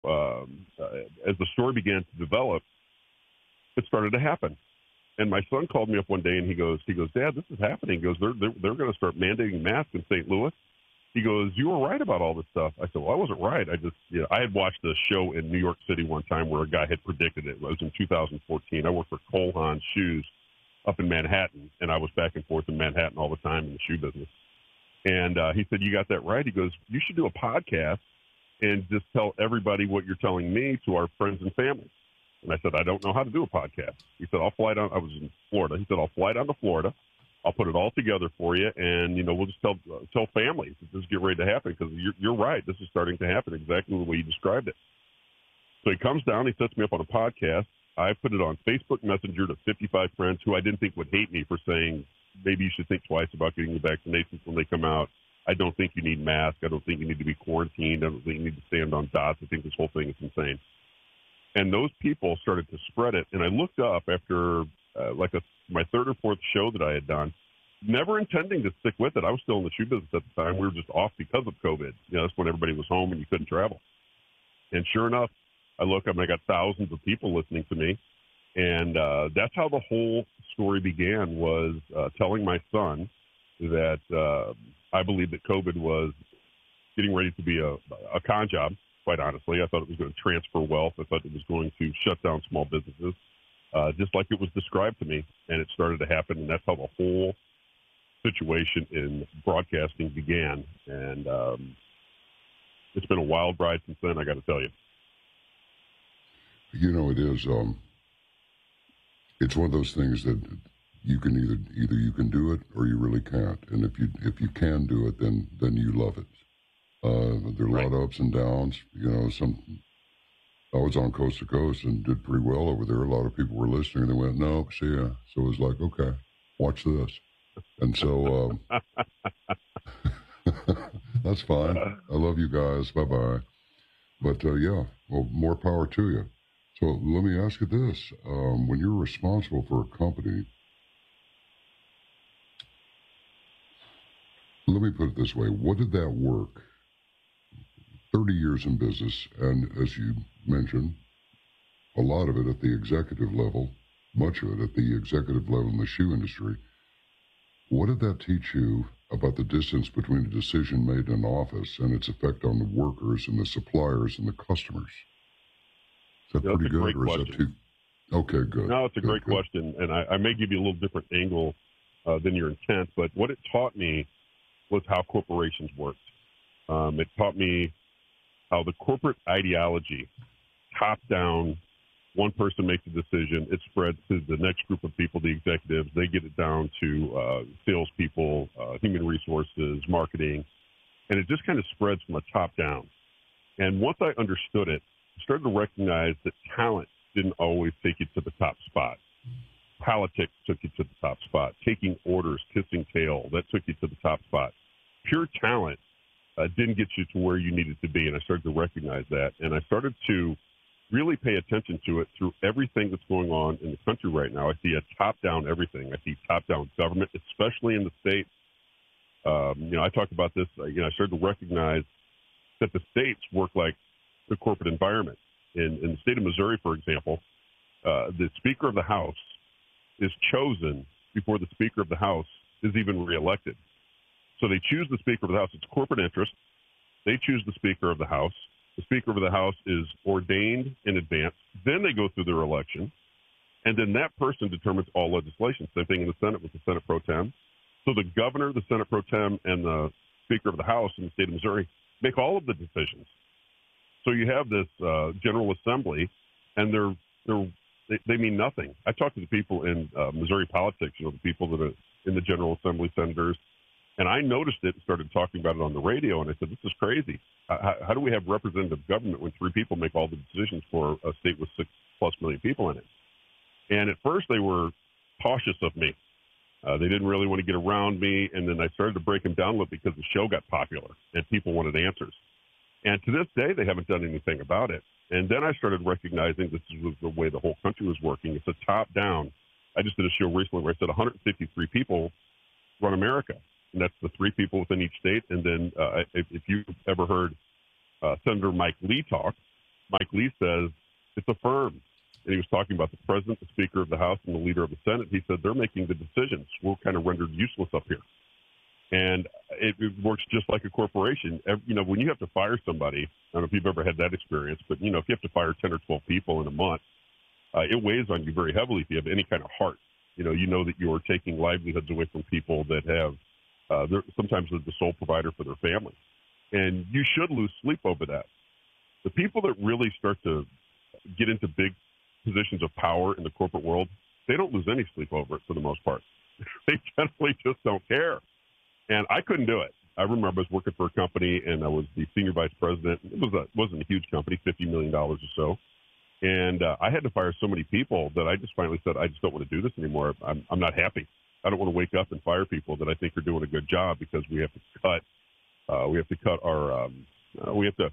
as the story began to develop, it started to happen. And my son called me up one day and he goes, Dad, this is happening. He goes, they're going to start mandating masks in St. Louis. He goes, you were right about all this stuff. I said, well, I wasn't right. I had watched a show in New York City one time where a guy had predicted it. It was in 2014. I worked for Cole Haan Shoes up in Manhattan, and I was back and forth in Manhattan all the time in the shoe business. And he said, you got that right. He goes, you should do a podcast and just tell everybody what you're telling me to our friends and family. And I said, I don't know how to do a podcast. He said, I'll fly down. I was in Florida. He said, I'll fly down to Florida. I'll put it all together for you, and, we'll just tell families that this get ready to happen, because you're right. This is starting to happen exactly the way you described it. So he comes down. He sets me up on a podcast. I put it on Facebook Messenger to 55 friends who I didn't think would hate me for saying, maybe you should think twice about getting the vaccinations when they come out. I don't think you need masks. I don't think you need to be quarantined. I don't think you need to stand on dots. I think this whole thing is insane. And those people started to spread it. And I looked up after my third or fourth show that I had done, never intending to stick with it. I was still in the shoe business at the time. We were just off because of COVID. That's when everybody was home and you couldn't travel. And sure enough, I look up and I got thousands of people listening to me. And that's how the whole story began, was telling my son that I believed that COVID was getting ready to be a con job, quite honestly. I thought it was going to transfer wealth. I thought it was going to shut down small businesses. Just like it was described to me, and it started to happen, and that's how the whole situation in broadcasting began. And it's been a wild ride since then, I got to tell you. It is. It's one of those things that you can either you can do it or you really can't. And if you can do it, then you love it. There are a lot of ups and downs. I was on Coast to Coast and did pretty well over there. A lot of people were listening, and they went, no, see ya. So it was like, okay, watch this. And so that's fine. I love you guys. Bye-bye. But, well, more power to you. So let me ask you this. When you're responsible for a company, let me put it this way. What did that work? 30 years in business, and as you mentioned, a lot of it at the executive level, much of it at the executive level in the shoe industry. What did that teach you about the distance between a decision made in office and its effect on the workers and the suppliers and the customers? Is that pretty good, or is that too? Okay, good. No, it's a great question, and I may give you a little different angle than your intent, but what it taught me was how corporations worked. It taught me how the corporate ideology, top down, one person makes a decision, it spreads to the next group of people, the executives, they get it down to salespeople, human resources, marketing, and it just kind of spreads from the top down. And once I understood it, I started to recognize that talent didn't always take you to the top spot. Politics took you to the top spot. Taking orders, kissing tail, that took you to the top spot. Pure talent didn't get you to where you needed to be, and I started to recognize that. And I started to really pay attention to it through everything that's going on in the country right now. I see a top-down everything. I see top-down government, especially in the states. I talked about this. I started to recognize that the states work like the corporate environment. In the state of Missouri, for example, the Speaker of the House is chosen before the Speaker of the House is even reelected. So they choose the Speaker of the House. It's corporate interest. They choose the Speaker of the House. The Speaker of the House is ordained in advance. Then they go through their election. And then that person determines all legislation. Same thing in the Senate with the Senate Pro Tem. So the governor, the Senate Pro Tem, and the Speaker of the House in the state of Missouri make all of the decisions. So you have this General Assembly, and they mean nothing. I talked to the people in Missouri politics, the people that are in the General Assembly, senators, and I noticed it and started talking about it on the radio, and I said, this is crazy. How do we have representative government when three people make all the decisions for a state with 6+ million people in it? And at first they were cautious of me. They didn't really want to get around me, and then I started to break them down a little because the show got popular and people wanted answers. And to this day, they haven't done anything about it. And then I started recognizing this was the way the whole country was working. It's a top-down. I just did a show recently where I said 153 people run America, and that's the 3 people within each state. And then if you've ever heard Senator Mike Lee talk, Mike Lee says it's a firm. And he was talking about the president, the speaker of the House, and the leader of the Senate. He said they're making the decisions. We're kind of rendered useless up here. And it works just like a corporation. When you have to fire somebody, I don't know if you've ever had that experience, but, if you have to fire 10 or 12 people in a month, it weighs on you very heavily if you have any kind of heart. You know that you're taking livelihoods away from people that have, sometimes they're the sole provider for their family. And you should lose sleep over that. The people that really start to get into big positions of power in the corporate world, they don't lose any sleep over it for the most part. They generally just don't care. And I couldn't do it. I remember I was working for a company, and I was the senior vice president. It wasn't a huge company, $50 million or so. And I had to fire so many people that I just finally said, I just don't want to do this anymore. I'm not happy. I don't want to wake up and fire people that I think are doing a good job because we have to cut our we have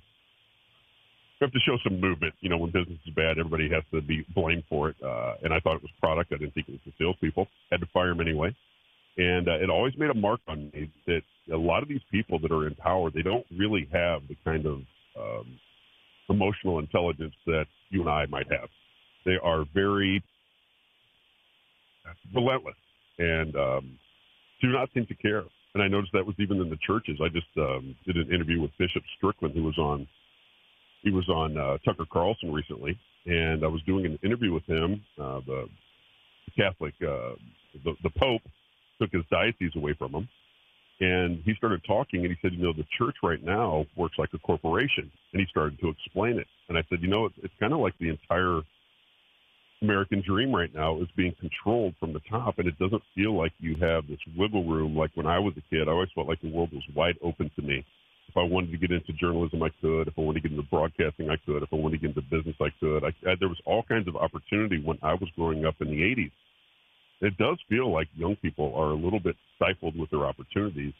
to show some movement. When business is bad, everybody has to be blamed for it. And I thought it was product. I didn't think it was the salespeople. Had to fire them anyway. And it always made a mark on me that a lot of these people that are in power, they don't really have the kind of emotional intelligence that you and I might have. They are very relentless and do not seem to care. And I noticed that was even in the churches. I just did an interview with Bishop Strickland, who was on Tucker Carlson recently, and I was doing an interview with him. The Catholic, the Pope took his diocese away from him, and he started talking, and he said, the church right now works like a corporation, and he started to explain it. And I said, it's kind of like the entire American dream right now is being controlled from the top, and it doesn't feel like you have this wiggle room. Like when I was a kid, I always felt like the world was wide open to me. If I wanted to get into journalism, I could. If I wanted to get into broadcasting, I could. If I wanted to get into business, I could. There was all kinds of opportunity when I was growing up in the 80s. It does feel like young people are a little bit stifled with their opportunities.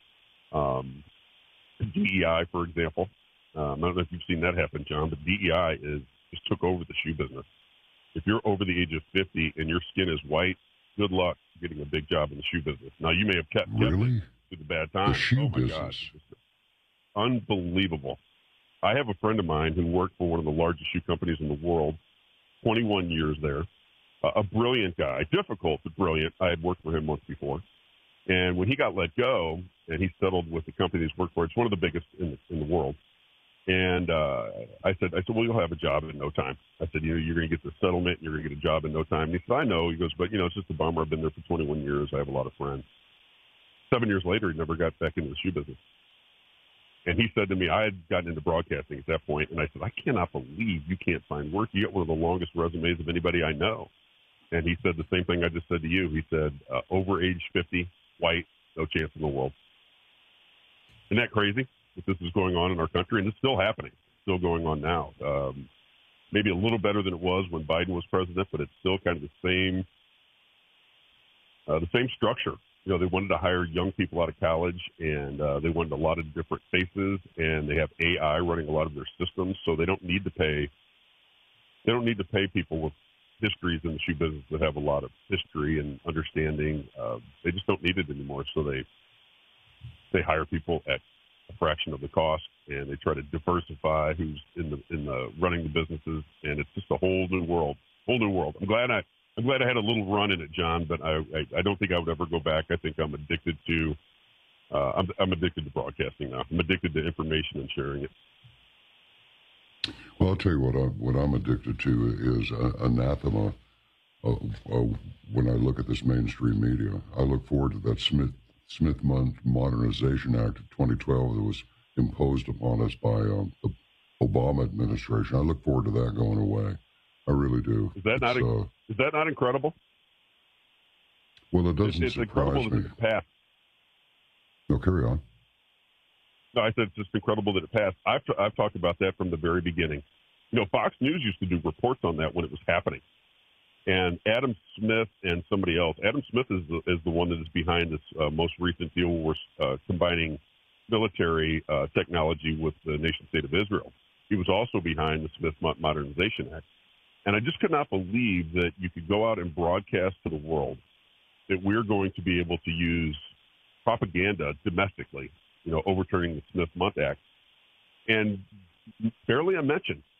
DEI, for example. I don't know if you've seen that happen, John, but DEI just took over the shoe business. If you're over the age of 50 and your skin is white, good luck getting a big job in the shoe business. Now, you may have kept it through the bad times. The shoe business. Gosh. Unbelievable. I have a friend of mine who worked for one of the largest shoe companies in the world, 21 years there. A brilliant guy, difficult but brilliant. I had worked for him once before. And when he got let go and he settled with the company he's worked for, it's one of the biggest in the world. And I said, well, you'll have a job in no time. I said, you're going to get the settlement, and you're going to get a job in no time. And he said, I know. He goes, but, it's just a bummer. I've been there for 21 years. I have a lot of friends. 7 years later, he never got back into the shoe business. And he said to me, I had gotten into broadcasting at that point, and I said, I cannot believe you can't find work. You got one of the longest resumes of anybody I know. And he said the same thing I just said to you. He said, over age 50, white, no chance in the world. Isn't that crazy that this is going on in our country? And it's still happening. It's still going on now. Maybe a little better than it was when Biden was president, but it's still kind of the same structure. They wanted to hire young people out of college, and they wanted a lot of different faces, and they have AI running a lot of their systems, so they don't need to pay. They don't need to pay people with histories in the shoe business that have a lot of history and understanding. They just don't need it anymore, so they hire people at a fraction of the cost, and they try to diversify who's in the running the businesses, and it's just a whole new world. I'm glad I had a little run in it, John, but I don't think I would ever go back. I think I'm addicted to I'm addicted to broadcasting now. I'm addicted to information and sharing it. Well, I'll tell you what I'm addicted to is anathema. When I look at this mainstream media, I look forward to that Smith Modernization Act of 2012 that was imposed upon us by the Obama administration. I look forward to that going away. I really do. Is that not incredible? Well, it doesn't it's surprise incredible me. That it passed. No, carry on. No, I said it's just incredible that it passed. I've talked about that from the very beginning. Fox News used to do reports on that when it was happening. And Adam Smith and somebody else. Adam Smith is the one that is behind this most recent deal where we're combining military technology with the nation-state of Israel. He was also behind the Smith Modernization Act. And I just could not believe that you could go out and broadcast to the world that we're going to be able to use propaganda domestically, overturning the Smith-Mundt Act, and barely a mention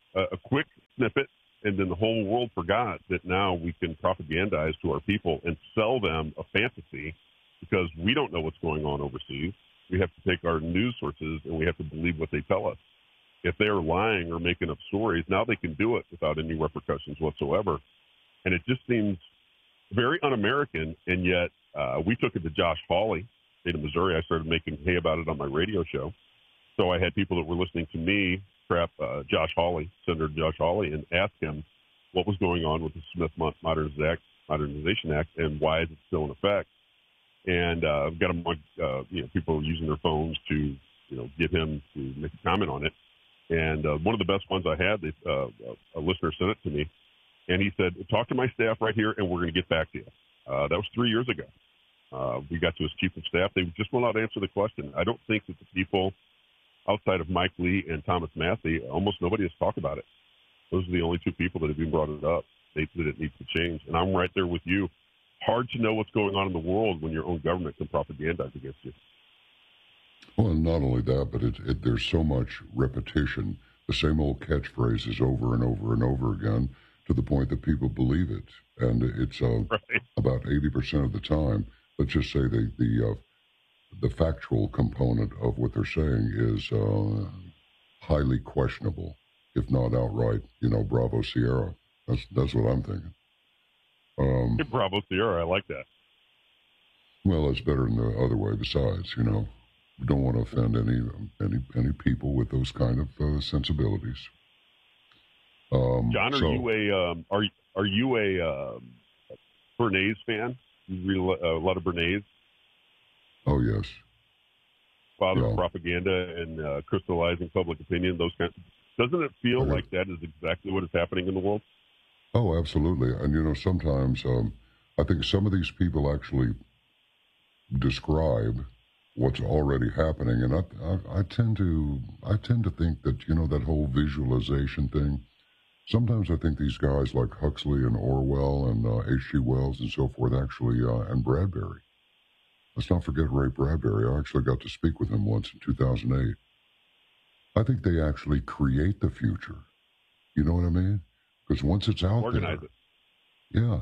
a quick snippet, and then the whole world forgot that now we can propagandize to our people and sell them a fantasy because we don't know what's going on overseas. We have to take our news sources and we have to believe what they tell us. If they're lying or making up stories, now they can do it without any repercussions whatsoever. And it just seems very un-American, and yet we took it to Josh Hawley, state of Missouri. I started making hay about it on my radio show. So I had people that were listening to me prep Josh Hawley, Senator Josh Hawley, and ask him what was going on with the Smith Modernization Act and why is it still in effect. And I've got people using their phones to get him to make a comment on it. And one of the best ones I had, a listener sent it to me, and he said, "Talk to my staff right here, and we're going to get back to you." That was 3 years ago. We got to his chief of staff. They just will not answer the question. I don't think that the people outside of Mike Lee and Thomas Massey, almost nobody has talked about it. Those are the only two people that have even brought it up. That it needs to change. And I'm right there with you. Hard to know what's going on in the world when your own government can propagandize against you. Well, not only that, but there's so much repetition, the same old catchphrases over and over and over again, to the point that people believe it. And it's right. About 80% of the time, let's just say the factual component of what they're saying is highly questionable, if not outright, Bravo Sierra. That's what I'm thinking. Bravo Sierra, I like that. Well, it's better than the other way. Besides, we don't want to offend any people with those kind of sensibilities. John, are you a Bernays fan? You read a lot of Bernays? Oh yes. Father of propaganda and crystallizing public opinion. Those kinds. Doesn't it feel like that is exactly what is happening in the world? Oh, absolutely. And sometimes I think some of these people actually describe what's already happening, and I tend to think that that whole visualization thing. Sometimes I think these guys like Huxley and Orwell and H.G. Wells and so forth actually, and Bradbury. Let's not forget Ray Bradbury. I actually got to speak with him once in 2008. I think they actually create the future. You know what I mean? Because once it's out organize it. Yeah.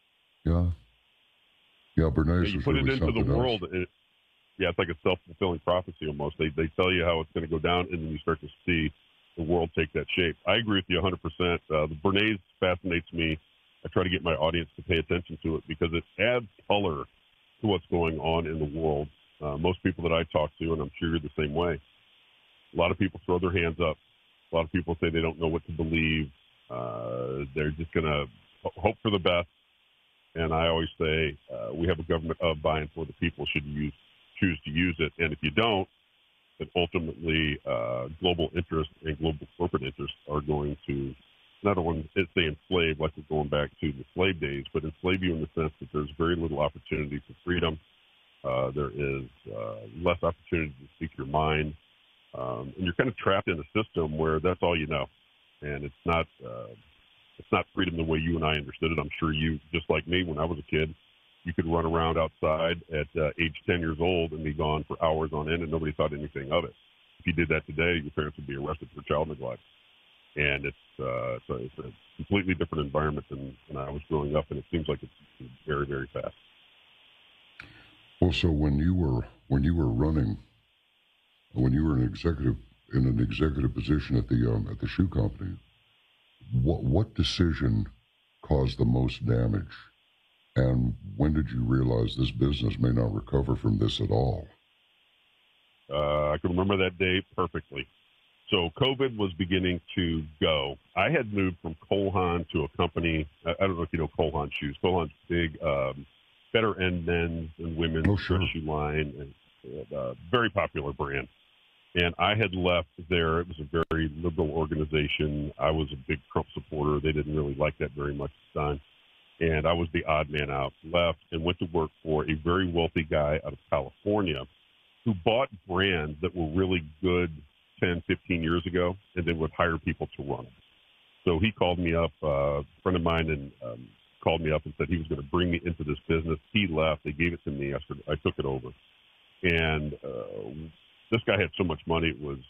Bernays you put really it into the world. It's like a self-fulfilling prophecy almost. They tell you how it's going to go down, and then you start to see the world take that shape. I agree with you 100%. The Bernays fascinates me. I try to get my audience to pay attention to it because it adds color to what's going on in the world. Most people that I talk to, and I'm sure you're the same way, a lot of people throw their hands up. A lot of people say they don't know what to believe. They're just going to hope for the best. And I always say we have a government of, by, and for the people. Should you choose to use it? And if you don't, then ultimately global interest and global corporate interests are going to not only say enslave, like we're going back to the slave days, but enslave you in the sense that there's very little opportunity for freedom. There is less opportunity to speak your mind. And you're kind of trapped in a system where that's all you know. And it's not freedom the way you and I understood it. I'm sure you, just like me, when I was a kid, you could run around outside at age 10 years old and be gone for hours on end, and nobody thought anything of it. If you did that today, your parents would be arrested for child neglect. And it's a completely different environment than when I was growing up, and it seems like it's very, very fast. Well, so when you were running, when you were an executive position at the shoe company, what decision caused the most damage, and when did you realize this business may not recover from this at all? I can remember that day perfectly. So COVID was beginning to go. I had moved from Cole Haan to a company. I don't know if you know Cole Haan shoes. Cole Haan's big, better end men's and women's shoe line, and very popular brand. And I had left there. It was a very liberal organization. I was a big Trump supporter. They didn't really like that very much at the time. And I was the odd man out, left, and went to work for a very wealthy guy out of California who bought brands that were really good 10, 15 years ago, and then would hire people to run them. So he called me up, a friend of mine, and called me up and said he was going to bring me into this business. He left. They gave it to me. I took it over. And this guy had so much money, it was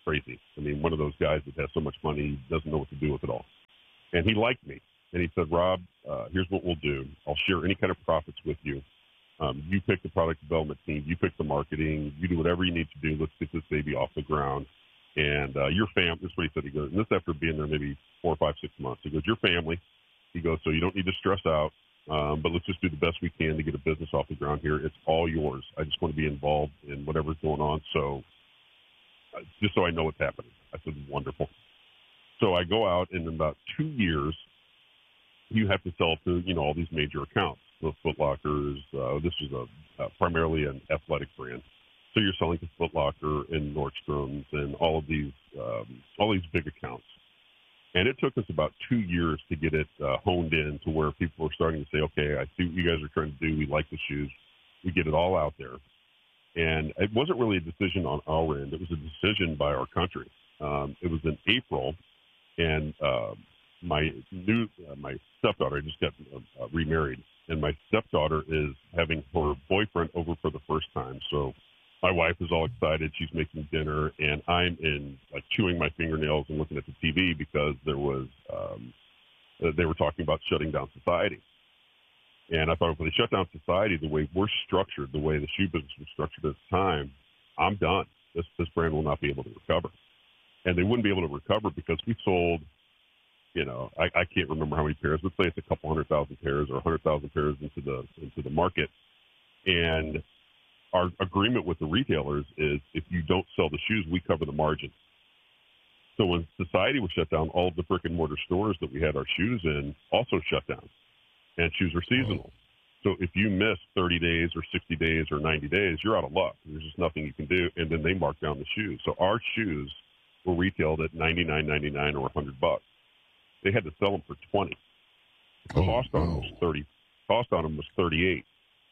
crazy. I mean, one of those guys that has so much money, doesn't know what to do with it all. And he liked me. And he said, Rob, here's what we'll do. I'll share any kind of profits with you. You pick the product development team. You pick the marketing. You do whatever you need to do. Let's get this baby off the ground. And your family, this is what he said. He goes, and this after being there maybe 4 or 5, 6 months. He goes, your family. He goes, so you don't need to stress out, but let's just do the best we can to get a business off the ground here. It's all yours. I just want to be involved in whatever's going on. So just so I know what's happening. I said, wonderful. So I go out, and in about 2 years, you have to sell to, all these major accounts. The Foot Lockers, this was primarily an athletic brand. So you're selling to Foot Locker and Nordstrom's and all these big accounts. And it took us about 2 years to get it honed in to where people were starting to say, okay, I see what you guys are trying to do. We like the shoes. We get it all out there. And it wasn't really a decision on our end. It was a decision by our country. It was in April, and my stepdaughter, I just got remarried, and my stepdaughter is having her boyfriend over for the first time. So my wife is all excited. She's making dinner, and I'm chewing my fingernails and looking at the TV because there was they were talking about shutting down society. And I thought, if they shut down society the way we're structured, the way the shoe business was structured at the time, I'm done. This brand will not be able to recover. And they wouldn't be able to recover because we sold, I can't remember how many pairs. Let's say it's a couple 100,000 pairs or 100,000 pairs into the market. And our agreement with the retailers is if you don't sell the shoes, we cover the margin. So when society was shut down, all of the brick and mortar stores that we had our shoes in also shut down. And shoes are seasonal. So if you miss 30 days or 60 days or 90 days, you're out of luck. There's just nothing you can do. And then they mark down the shoes. So our shoes were retailed at $99.99 or $100. They had to sell them for $20. The cost on them was $30. Cost on them was $38.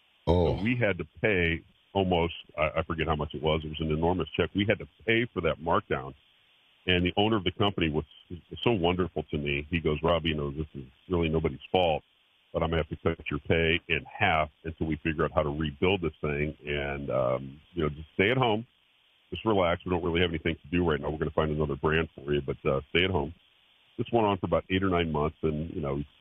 So we had to pay almost, I forget how much it was. It was an enormous check. We had to pay for that markdown. And the owner of the company was so wonderful to me. He goes, Rob, this is really nobody's fault, but I'm going to have to cut your pay in half until we figure out how to rebuild this thing. And, just stay at home. Just relax. We don't really have anything to do right now. We're going to find another brand for you, but stay at home. This went on for about 8 or 9 months, and,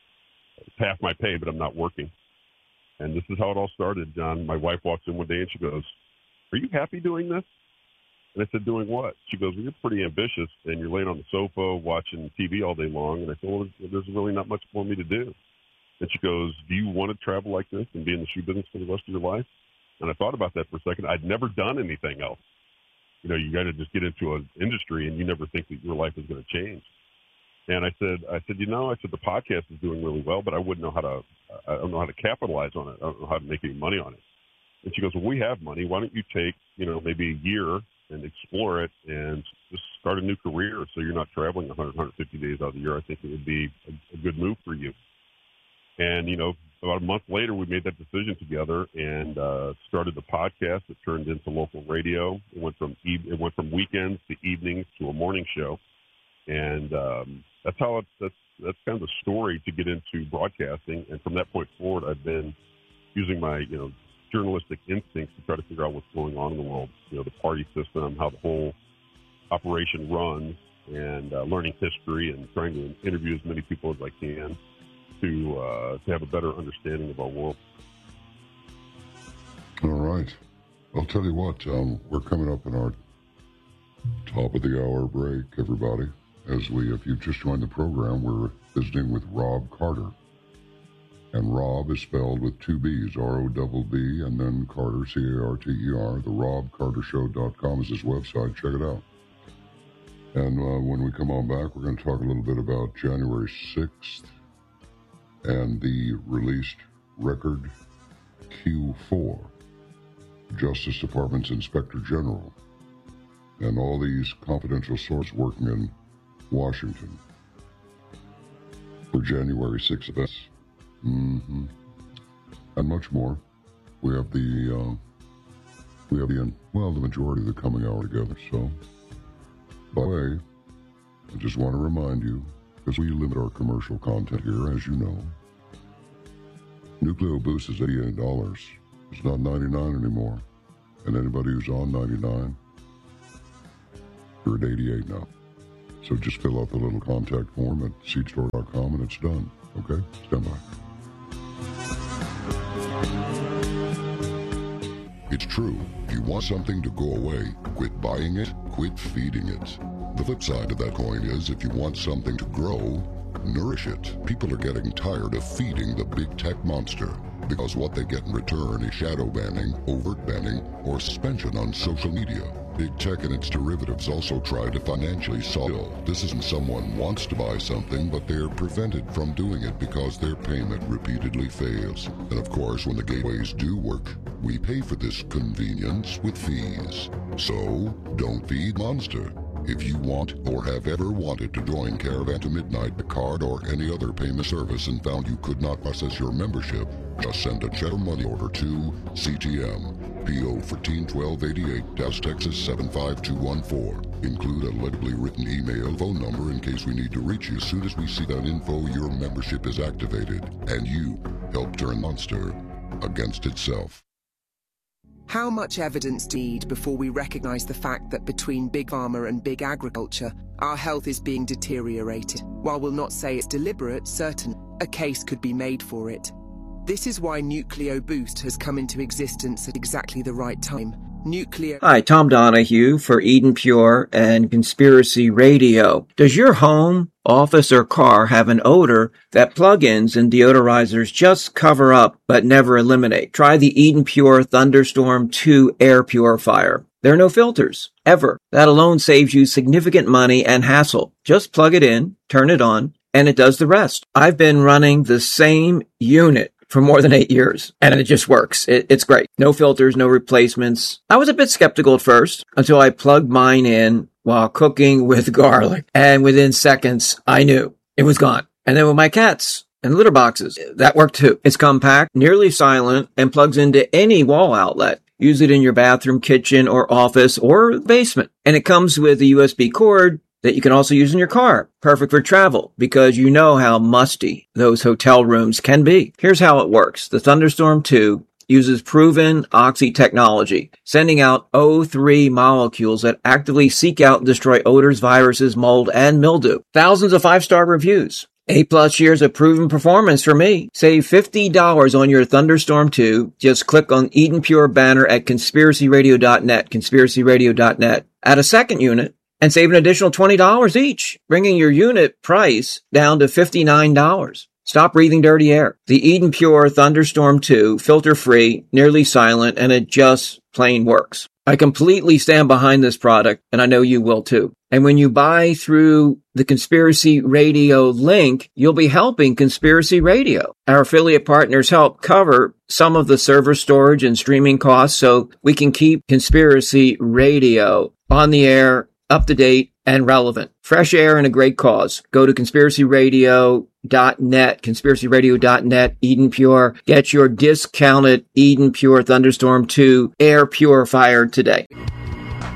it's half my pay, but I'm not working. And this is how it all started, John. My wife walks in one day, and she goes, are you happy doing this? And I said, doing what? She goes, well, you're pretty ambitious, and you're laying on the sofa watching TV all day long. And I said, well, there's really not much for me to do. And she goes, do you want to travel like this and be in the shoe business for the rest of your life? And I thought about that for a second. I'd never done anything else. You got to just get into an industry, and you never think that your life is going to change. And I said, the podcast is doing really well, but I don't know how to capitalize on it. I don't know how to make any money on it. And she goes, well, we have money. Why don't you take, maybe a year and explore it and just start a new career so you're not traveling 100, 150 days out of the year. I think it would be a good move for you. And, about a month later, we made that decision together and started the podcast. It turned into local radio. It went from weekends to evenings to a morning show. And that's kind of the story to get into broadcasting. And from that point forward, I've been using my, journalistic instincts to try to figure out what's going on in the world, the party system, how the whole operation runs, and learning history and trying to interview as many people as I can to have a better understanding of our world. All right. I'll tell you what, we're coming up in our top of the hour break, everybody. If you've just joined the program, we're visiting with Rob Carter. And Rob is spelled with 2 B's, R-O-B-B, and then Carter, C-A-R-T-E-R. The RobCarterShow.com is his website. Check it out. And when we come on back, we're going to talk a little bit about January 6th and the released record Q4, Justice Department's Inspector General, and all these confidential sources working in Washington for January 6th events. And much more. We have the majority of the coming hour together. So, by the way, I just want to remind you, because we limit our commercial content here, as you know. Nucleo Boost is $88. It's not $99 anymore. And anybody who's on $99, We're at 88 now. So just fill out the little contact form at seedstore.com and it's done. Okay? Stand by. It's true. If you want something to go away, quit buying it, quit feeding it. The flip side of that coin is if you want something to grow, nourish it. People are getting tired of feeding the big tech monster because what they get in return is shadow banning, overt banning, or suspension on social media. Big tech and its derivatives also try to financially solve. This isn't someone wants to buy something, but they're prevented from doing it because their payment repeatedly fails. And of course, when the gateways do work, we pay for this convenience with fees. So, don't feed Monster. If you want or have ever wanted to join Caravan to Midnight, the card, or any other payment service and found you could not process your membership, just send a cheddar money order to CTM, PO 141288, Dallas, Texas 75214. Include a legibly written email, phone number in case we need to reach you. As soon as we see that info, your membership is activated, and you help turn Monster against itself. How much evidence do we need before we recognize the fact that between Big Pharma and Big Agriculture, our health is being deteriorated? While we'll not say it's deliberate, certain a case could be made for it. This is why Nucleo Boost has come into existence at exactly the right time. Hi, Tom Donahue for Eden Pure and Conspiracy Radio. Does your home, office, or car have an odor that plug-ins and deodorizers just cover up but never eliminate? Try the Eden Pure Thunderstorm 2 air purifier. There are no filters, ever. That alone saves you significant money and hassle. Just plug it in, turn it on, and it does the rest. I've been running the same unit for more than 8 years, and it just works. It's great. No filters, no replacements. I was a bit skeptical at first until I plugged mine in while cooking with garlic, and within seconds, I knew it was gone. And then with my cats and litter boxes, that worked too. It's compact, nearly silent, and plugs into any wall outlet. Use it in your bathroom, kitchen, or office, or basement. And it comes with a USB cord that you can also use in your car. Perfect for travel, because you know how musty those hotel rooms can be. Here's how it works. The Thunderstorm 2 uses proven oxy technology, sending out O3 molecules that actively seek out and destroy odors, viruses, mold, and mildew. Thousands of 5-star reviews. 8+ years of proven performance for me. Save $50 on your Thunderstorm 2. Just click on Eden Pure banner at conspiracyradio.net, conspiracyradio.net. Add a second unit and save an additional $20 each, bringing your unit price down to $59. Stop breathing dirty air. The Eden Pure Thunderstorm 2, filter-free, nearly silent, and it just plain works. I completely stand behind this product, and I know you will too. And when you buy through the Conspiracy Radio link, you'll be helping Conspiracy Radio. Our affiliate partners help cover some of the server storage and streaming costs so we can keep Conspiracy Radio on the air, up to date, and relevant. Fresh air and a great cause. Go to conspiracyradio.net, conspiracyradio.net, Eden Pure. Get your discounted Eden Pure Thunderstorm 2 air purifier today.